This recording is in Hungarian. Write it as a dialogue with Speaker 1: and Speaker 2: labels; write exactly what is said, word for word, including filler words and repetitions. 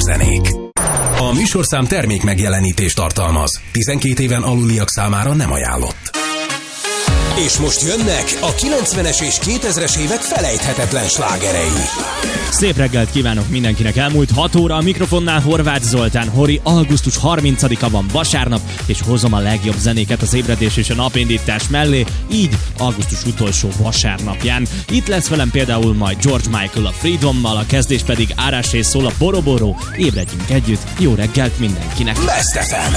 Speaker 1: zenék. A műsorszám termék megjelenítést tartalmaz. tizenkét éven aluliak számára nem ajánlott. És most jönnek a kilencvenes és kétezres évek felejthetetlen slágerei.
Speaker 2: Szép reggelt kívánok mindenkinek! Elmúlt hat óra, a mikrofonnál Horváth Zoltán. Hori, augusztus harmincadika van vasárnap, és hozom a legjobb zenéket az ébredés és a napindítás mellé, így augusztus utolsó vasárnapján. Itt lesz velem például majd George Michael a Freedommal, a kezdés pedig Árásé szól a Boro Boro. Ébredjünk együtt, jó reggelt mindenkinek!
Speaker 1: Best ef em.